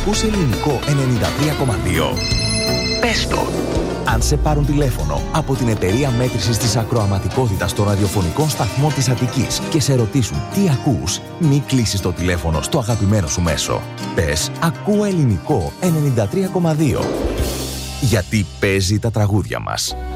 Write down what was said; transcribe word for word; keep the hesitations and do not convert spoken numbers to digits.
Ακούς Ελληνικό ενενήντα τρία κόμμα δύο. Πες το! Αν σε πάρουν τηλέφωνο από την εταιρεία μέτρησης της ακροαματικότητας των ραδιοφωνικών σταθμών της Αττικής και σε ρωτήσουν τι ακούς, μη κλείσεις το τηλέφωνο στο αγαπημένο σου μέσο. Πες «Ακούω Ελληνικό ενενήντα τρία κόμμα δύο». Γιατί παίζει τα τραγούδια μας.